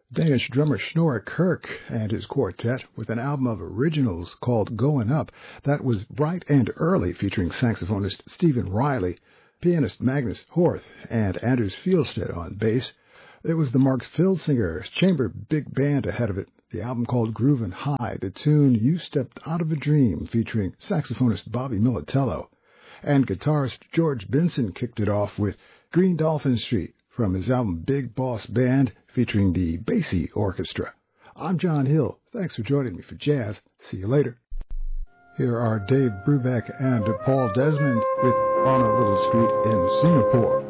Danish drummer Snorre Kirk and his quartet with an album of originals called Going Up that was bright and early, featuring saxophonist Stephen Riley, pianist Magnus Horth, and Anders Fjellstedt on bass. There was the Mark Filsinger's chamber big band ahead of it, the album called Groovin' High, the tune You Stepped Out of a Dream featuring saxophonist Bobby Militello. And guitarist George Benson kicked it off with Green Dolphin Street from his album Big Boss Band featuring the Basie Orchestra. I'm John Hill. Thanks for joining me for Jazz. See you later. Here are Dave Brubeck and Paul Desmond with On a Little Street in Singapore.